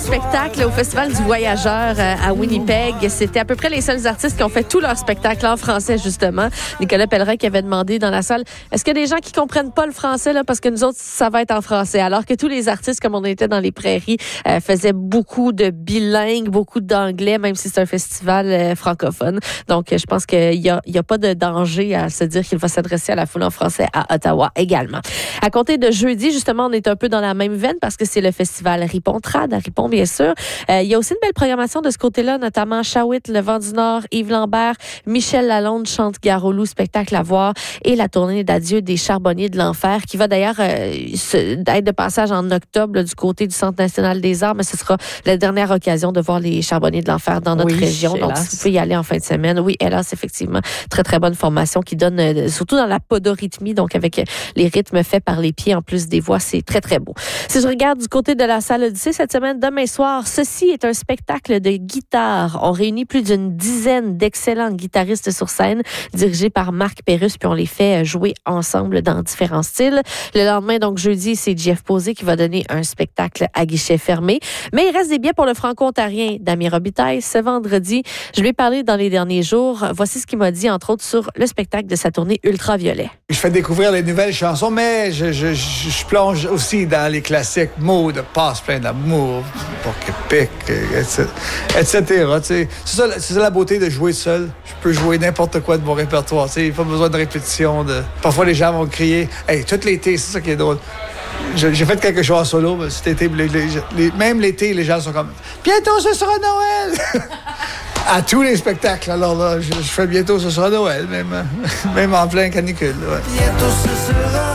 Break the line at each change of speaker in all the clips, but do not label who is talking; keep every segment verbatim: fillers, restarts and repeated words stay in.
spectacle au Festival du Voyageur à Winnipeg. C'était à peu près les seuls artistes qui ont fait tout leur spectacle en français, justement. Nicolas Pellerin qui avait demandé dans la salle, est-ce qu'il y a des gens qui comprennent pas le français, là, parce que nous autres, ça va être en français. Alors que tous les artistes, comme on était dans les prairies, euh, faisaient beaucoup de bilingues, beaucoup d'anglais, même si c'est un festival euh, francophone. Donc, je pense qu'il y a, il y a pas de danger à se dire qu'il va s'adresser à la foule en français à Ottawa également. À compter de jeudi, justement, on est un peu dans la même veine parce que c'est le festival Ripon-Trad, à Ripon, bien sûr. Euh, il y a aussi une belle programmation de ce côté-là, notamment Shawit, Le Vent du Nord, Yves Lambert, Michel Lalonde chante Garolou, spectacle à voir, et la tournée d'adieu des Charbonniers de l'Enfer, qui va d'ailleurs euh, se, être de passage en octobre là, du côté du Centre national des arts, mais ce sera la dernière occasion de voir les Charbonniers de l'Enfer dans notre
oui,
région.
hélas.
Donc, si vous pouvez y aller en fin de semaine. Oui, hélas, effectivement, très, très bonne formation qui donne, euh, surtout dans la podorythmie, donc avec euh, les rythmes faits par les pieds en plus des voix, c'est très, très beau. Si je regarde du côté de la salle Odyssée cette semaine, demain soir, ceci est un spectacle de guitare. On réunit plus d'une dizaine d'excellents guitaristes sur scène, dirigés par Marc Pérusse, puis on les fait jouer ensemble dans différents styles. Le lendemain, donc jeudi, c'est Jeff Posé qui va donner un spectacle à guichet fermé. Mais il reste des billets pour le Franco-Ontarien Damien Robitaille ce vendredi. Je lui ai parlé dans les derniers jours. Voici ce qu'il m'a dit, entre autres, sur le spectacle de sa tournée Ultraviolet.
Je fais découvrir les nouvelles chansons, mais je, je, je, je plonge aussi dans les classiques, mots de passe plein d'amour, pour que pique, et cetera. et cetera. C'est ça, c'est ça la beauté de jouer seul. Je peux jouer n'importe quoi de mon répertoire. Il n'y a pas besoin de répétition. De... Parfois, les gens vont crier. Hey, tout l'été, c'est ça qui est drôle. Je, j'ai fait quelque chose en solo, mais cet été, les, les, les, même l'été, les gens sont comme bientôt ce sera Noël! À tous les spectacles. Alors là, je, je fais bientôt ce sera Noël, même, même en plein canicule. Ouais. Bientôt ce sera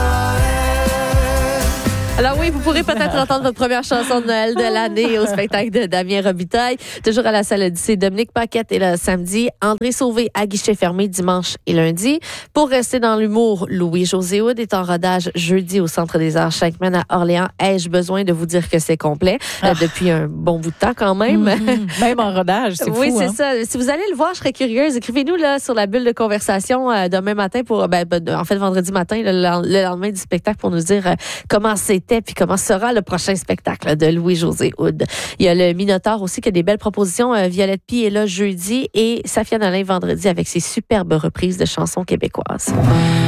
Alors oui, vous pourrez peut-être entendre votre première chanson de Noël de l'année au spectacle de Damien Robitaille. Toujours à la salle Odyssée, Dominique Paquette est là samedi, André Sauvé à guichet fermé dimanche et lundi. Pour rester dans l'humour, Louis-José Hood est en rodage jeudi au Centre des Arts Shankman à Orléans. Ai-je besoin de vous dire que c'est complet ah. euh, depuis un bon bout de temps quand même.
Mm-hmm. Même en rodage, c'est
oui,
fou.
Oui, c'est
hein?
ça. Si vous allez le voir, je serais curieuse. Écrivez-nous là sur la bulle de conversation euh, demain matin pour, ben, en fait vendredi matin, le, le lendemain du spectacle pour nous dire euh, comment c'était puis comment sera le prochain spectacle de Louis-José Hood. Il y a le Minotaure aussi qui a des belles propositions. Euh, Violette Pie est là jeudi et Safia Nolin vendredi avec ses superbes reprises de chansons québécoises.